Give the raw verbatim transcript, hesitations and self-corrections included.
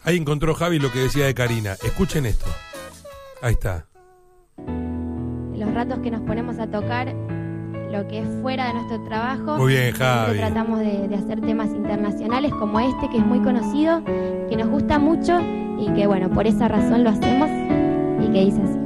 Ahí encontró Javi lo que decía de Karina. Escuchen esto. Ahí está. Los ratos que nos ponemos a tocar, lo que es fuera de nuestro trabajo. Muy bien, Javi. Tratamos de, de hacer temas internacionales como este, que es muy conocido, que nos gusta mucho y que, bueno, por esa razón lo hacemos y que dice así.